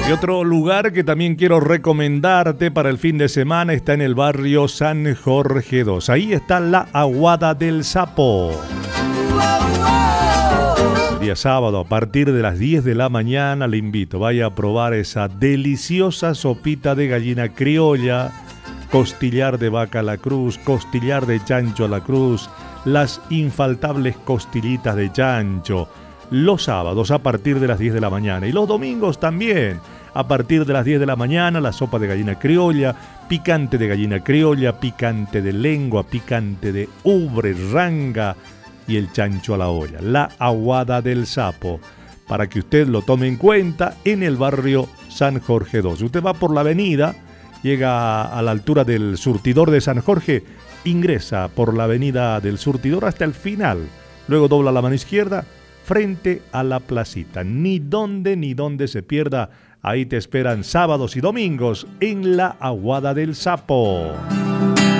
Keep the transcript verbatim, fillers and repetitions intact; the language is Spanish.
Y otro lugar que también quiero recomendarte para el fin de semana está en el barrio San Jorge dos. Ahí está la Aguada del Sapo. El día sábado a partir de las diez de la mañana le invito, vaya a probar esa deliciosa sopita de gallina criolla, costillar de vaca a la cruz, costillar de chancho a la cruz, las infaltables costillitas de chancho. Los sábados a partir de las diez de la mañana y los domingos también. A partir de las diez de la mañana, la sopa de gallina criolla, picante de gallina criolla, picante de lengua, picante de ubre, ranga y el chancho a la olla. La Aguada del Sapo, para que usted lo tome en cuenta en el barrio San Jorge dos. Usted va por la avenida, llega a la altura del surtidor de San Jorge, ingresa por la avenida del surtidor hasta el final. Luego dobla la mano izquierda frente a la placita. Ni donde ni donde se pierda. Ahí te esperan sábados y domingos en la Aguada del Sapo.